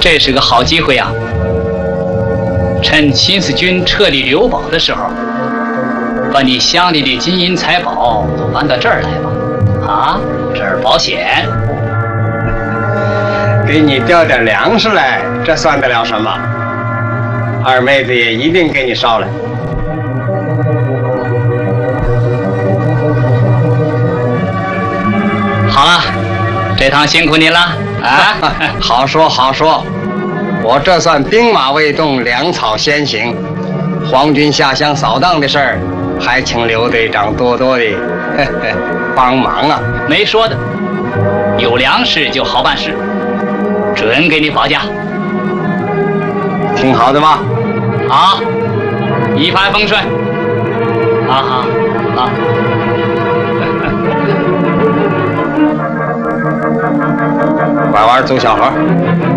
这是个好机会啊！趁新四军撤离刘堡的时候，把你乡里的金银财宝都搬到这儿来吧。啊，这儿保险。 给你调点粮食来，这算得了什么？二妹子也一定给你捎来。 好了，这趟辛苦你了啊！ 好说好说，我这算兵马未动，粮草先行。皇军下乡扫荡的事儿，还请刘队长多多的帮忙啊！ 没说的，有粮食就好办事，准给你保驾。 挺好的吧？ 好，一帆风顺。好。 拐弯走小河。